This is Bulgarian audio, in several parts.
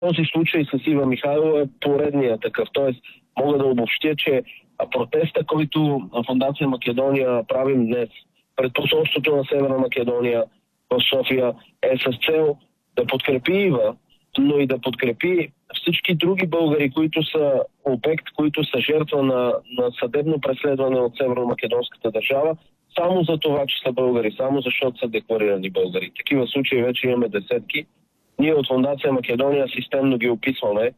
Този случай с Ива Михайлова е поредният такъв. Тоест, мога да обобщя, че протеста, който Фондация Македония правим днес пред посолството на Северна Македония в София, е с цел да подкрепи Ива, но и да подкрепи всички други българи, които са обект, които са жертва на съдебно преследване от северно-македонската държава, само за това, че са българи, само защото са декларирани българи. Такива случаи вече имаме десетки. Ние от Фондация Македония системно ги описваме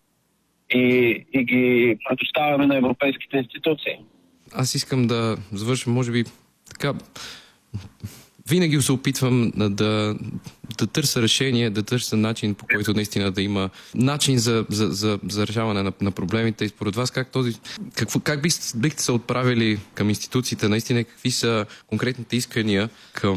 и ги предоставяме на европейските институции. Аз искам да завършим, може би, така. Винаги се опитвам да търся решение, да търся начин, по който наистина да има начин за решаване на проблемите. И според вас как бихте се отправили към институциите? Наистина, какви са конкретните искания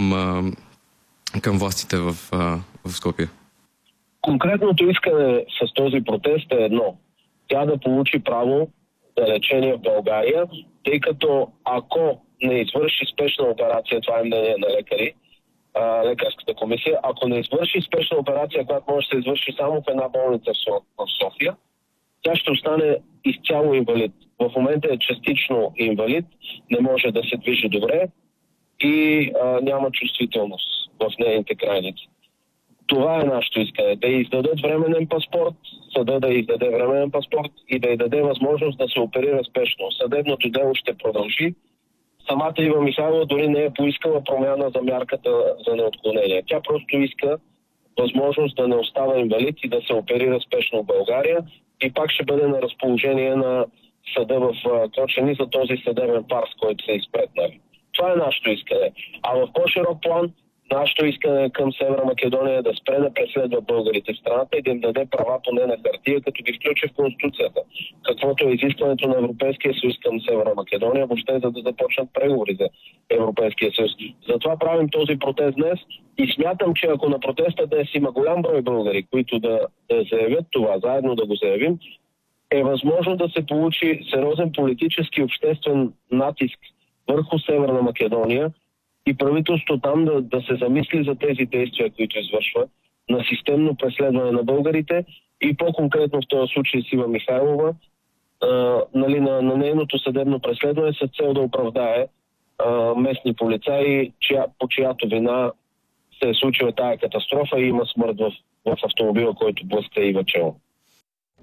към властите в Скопие? Конкретното искане с този протест е едно. Тя да получи право за лечение в България, тъй като ако не извърши спешна операция, това е мнение на лекари, лекарската комисия, ако не извърши спешна операция, която може да се извърши само в една болница в София, тя ще остане изцяло инвалид. В момента е частично инвалид, не може да се движи добре и няма чувствителност в нейните крайници. Това е нашето искане. Да издадат временен паспорт, съда да издаде временен паспорт и да й даде възможност да се оперира спешно. Съдебното дело ще продължи. Самата Ива Михайлова дори не е поискала промяна за мярката за неотклонение. Тя просто иска възможност да не остава инвалид и да се оперира спешно в България и пак ще бъде на разположение на съда в Кочани за този съдебен фарс, който се изпретнали. Това е нашето искане. А в по-широк план нашето искане към Северна Македония е да спре да преследва българите в страната и да им даде права поне на хартия, като ги включи в Конституцията. Каквото е изискването на Европейския съюз към Северна Македония, въобще за да започнат преговори за Европейския съюз. Затова правим този протест днес и смятам, че ако на протеста днес има голям брой българи, които да заявят това, заедно да го заявим, е възможно да се получи сериозен политически и обществен натиск върху Северна Македония, и правителството там да се замисли за тези действия, които извършва, на системно преследване на българите и по-конкретно в този случай с Ива Михайлова, на нейното съдебно преследване с цел да оправдае местни полицаи, по чиято вина се е случила тая катастрофа и има смърт в автомобила, който блъска Ива чело.